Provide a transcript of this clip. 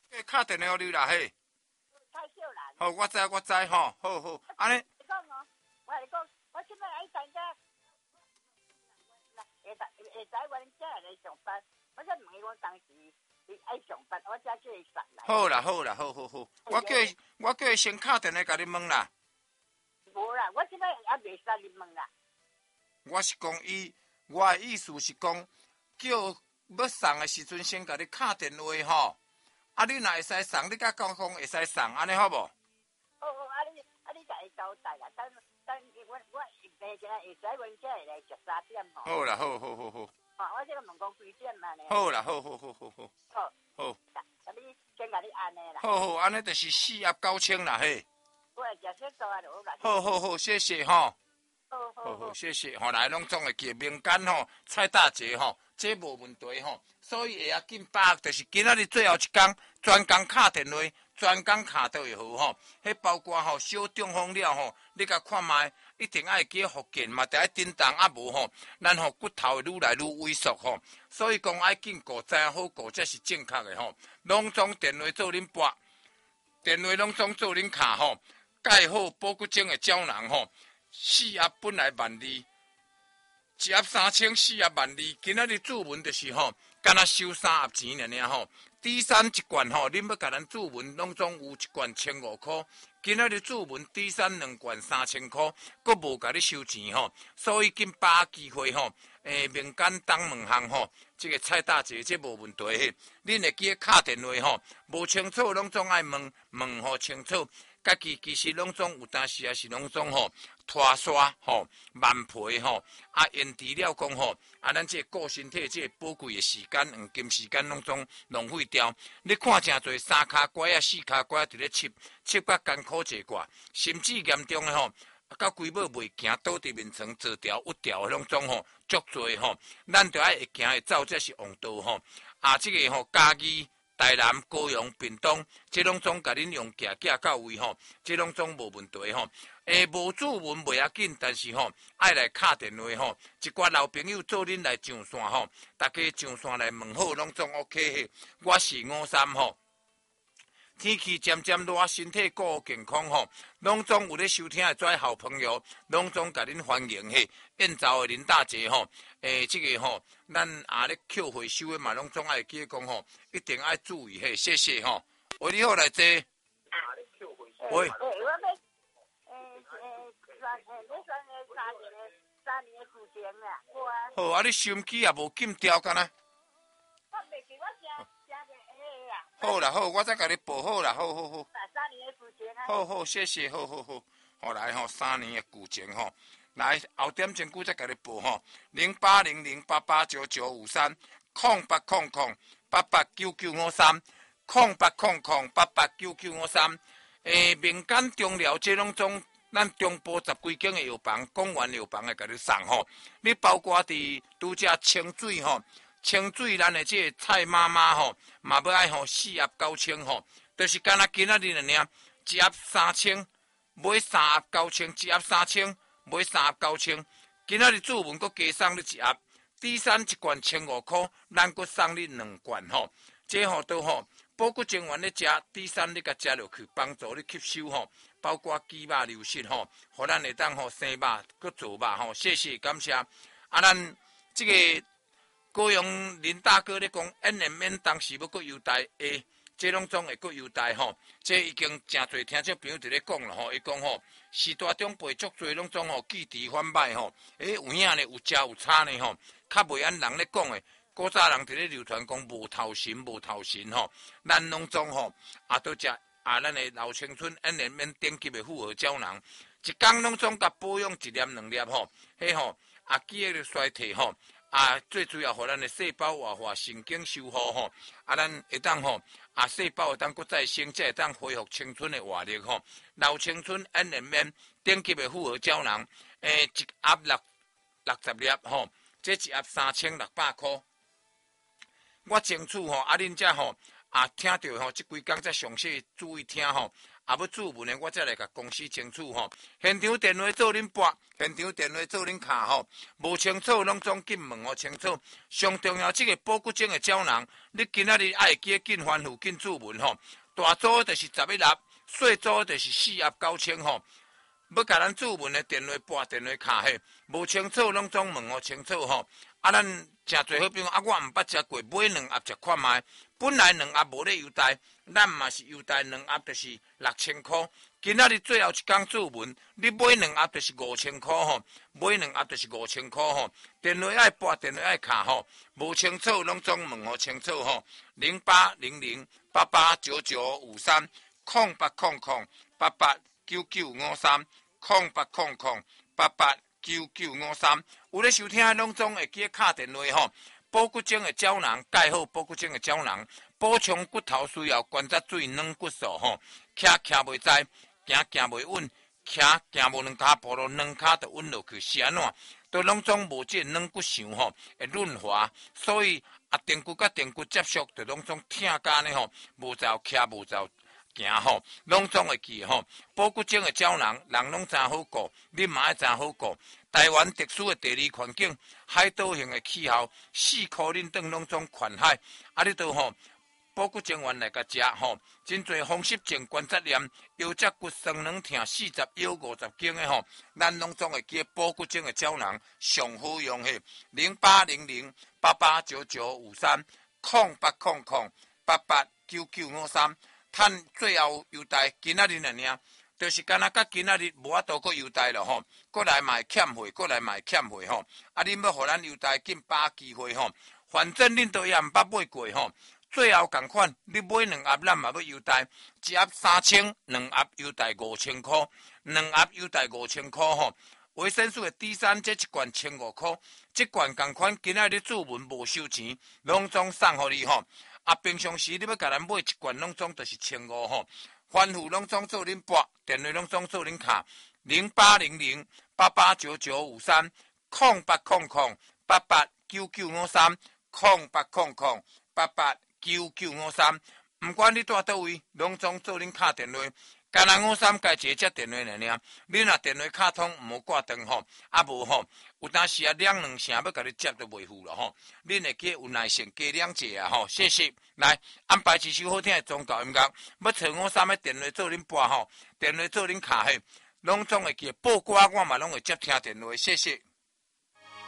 敲电话互你啦，嘿。 太少人。 好，我知吼，好好，安尼。 讲哦，我来讲，我现在爱参加，下载阮遮来上班，我才问伊我当时爱上班，我才叫伊上来。 好啦，好，我叫伊先敲电话甲你问啦。 无啦，我现在也袂使你问啦。 我是讲我的意思是讲，叫要送的时阵先甲你敲电话吼。啊，你若会使送，你甲讲会使送，安尼好无？ 哦，你甲伊交代啦，等我下下会使阮遮会来13点吼。 好啦，好。 我这个问讲几点嘛呢？ 好啦，好。 好，你先甲你安尼啦。 好，安尼就是49000啦，嘿。 我会食些做啊，就好啦。 好，谢谢吼。 好， 谢谢。后来拢总会记民间吼，蔡大姐吼，这无问题吼。所以会紧把握，就是今仔日最后一天，专工敲电话，专工敲倒会好吼。迄包括吼小中风了吼，你甲看卖，一定爱记福建嘛，得爱叮当啊无吼，咱吼骨头会愈来愈萎缩吼。所以讲爱紧顾，知影好顾才是正确的吼。拢总电话做恁拨，电话拢总做恁敲吼。钙好保骨精的胶囊吼，4盒本来12000，一盒3400，4盒12000。今仔日注文就是吼，敢若收3盒钱尔吼。第三一罐吼，恁要甲咱注文，拢总有一罐1500块。今仔日注文第三2罐3000块，阁无甲你收钱吼。所以紧把握机会吼，民间当问项吼，这个蔡大姐这无问题嘿。恁会记敲电话吼，无清楚拢总爱问吼清楚。家己其实拢总有，但是也是拢总吼拖刷吼慢皮吼，延迟了讲吼，咱这顾身体这宝贵的时间、黄金时间拢总浪费掉。你看真侪3骹拐4骹拐伫咧切甲艰苦一挂，甚至严重的吼，到规尾袂行，倒伫面床坐条屈条拢总吼足侪吼，咱着爱会行会走，这是王道吼。这个吼家己。台南、高雄、屏东，这拢总甲恁用寄到位吼，这拢总无问题吼。无主文袂要紧，但是吼爱来敲电话吼，一寡老朋友做恁来上线吼，大家上线来问好，拢总 OK 嘿。我是53吼。天气渐渐热，身体顾好健康吼，拢总有咧收听的遮好朋友，拢总甲恁欢迎嘿。燕巢的林大姐吼，这个吼，咱咧扣回收的嘛，拢总爱记讲吼，一定爱注意嘿，谢谢吼。喂，你好来坐。喂。 我要3年的事情啦。 好啊，你收音机也无禁调干呐？ 我袂记我声啊。 好啦好，我再甲你报好啦，好。 3年的事情啊。 好，谢谢，好。好来吼，3年的旧情吼。来后点前句再甲你报吼，0800889953，0800889953，民间中寮这拢总咱中部10几间的药房、公园药房会甲你送吼。你包括伫拄则清水吼，清水咱的这蔡妈妈吼，嘛要爱吼4盒9000吼，就是干那今仔日尔，一盒3000，买3盒9000，一盒3000。买3盒9000，今仔日注文阁加送你1盒，第三一罐1500块，咱阁送你2罐吼。这吼都吼，保骨精原咧食，第三你甲食落去，帮助你吸收吼，包括肌肉流失吼，互咱会当吼生肉阁做肉吼。谢谢感谢。咱这个高雄林大哥咧讲，NMN 当时要阁优待A。这拢总会阁优待吼，这已经真侪听众朋友伫咧讲了吼，伊讲吼，时代中辈足侪拢总吼记忆反歹吼，有影呢，有食有差呢吼，较袂按人咧讲诶，古早人伫咧流传讲无头神吼，咱拢总吼都食咱诶老青春 NMN 顶级诶复合胶囊，一工拢总甲保养1粒2粒吼，迄吼记忆力衰退吼。最主要，互咱的细胞活化、神经修复吼，咱会当吼，细胞会当搁再生，才会当恢复青春的活力吼。老青春 NMN 顶级的复合胶囊，一盒60粒吼，这一盒3600块。我争取吼，恁遮吼听到吼，这几工才详细注意听吼， 要注文的，我才来甲公司清楚吼。现场电话做恁拨，现场电话做恁卡吼，无清楚拢总紧问哦清楚。上重要这个保骨精的胶囊，你今仔日爱记紧吩咐紧注文吼。大组就是11盒，小组就是4盒9000吼。要甲咱注文的电话拨电话卡嘿，无清楚拢总问哦清楚吼。啊，咱诚侪好朋友啊，我毋捌食过，买2盒食看卖。本来2盒无咧优待，咱嘛是优待2盒就是6000块。今仔日最后一天注文，你买2盒就是5000块吼，买2盒就是5000块吼。电话爱拨，电话爱卡吼，无清楚拢总问哦清楚吼。0800889953，0800889953，有咧收听拢总会记敲电话吼。保骨精的胶囊，盖好保骨精的胶囊，补充骨头需要关节水、软骨素吼。徛袂知，行袂稳，行无2骹步路，2骹就稳落去，是安怎？都拢总无这软骨相吼，会润滑，所以髌骨甲髌骨接触，就拢总疼甲呢吼，无走徛无走。行吼，拢总会记吼。保骨精的胶囊，人拢真好顾，你嘛爱真好顾。台湾特殊的地理环境，海岛型的气候，4颗恁顿拢总款海。啊，你都吼保骨精丸来甲食吼，真侪风湿症、关节炎、腰脊骨酸软疼、40腰50斤的吼，咱拢总会记保骨精的胶囊上好用嘿。0800889953，0800889953。趁最后优待，今仔日尔，就是敢若甲今仔日无法度搁优待了吼，过来嘛会欠费，过来嘛会欠费吼。啊，恁要互咱优待，紧把握机会吼。反正恁都也毋捌买过吼，最后共款，你买2盒，咱嘛要优待，1盒3000，2盒优待5000块，2盒优待5000块吼。维生素的 D3，这一罐1500块，这罐共款，今仔日注文无收钱，拢总送互你吼。啊，平常时你要甲咱买一罐，拢总就是1500吼。吩咐拢总做恁拨，电话拢总做恁卡，0800889953，0800889953。毋管你住倒位，拢总做恁卡电话。干那53改一只电话尔，你若电话卡通毋好挂断吼，啊无吼，有当时啊2声要甲你接都袂赴了吼。恁会记有耐心加2者啊吼，谢谢。来安排一首好听的宗教音乐，要找53的电话做恁拨吼，电话做恁卡嘿，拢总会记报歌，我嘛拢会接听电话，谢谢。